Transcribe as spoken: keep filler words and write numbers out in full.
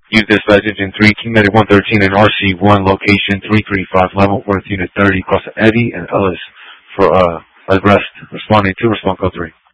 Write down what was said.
Use dispatch engine three, King Medic one thirteen and R C one, location three three five, Leavenworth, Unit thirty, across Eddy and Ellis for uh, arrest. Responding to respond code three.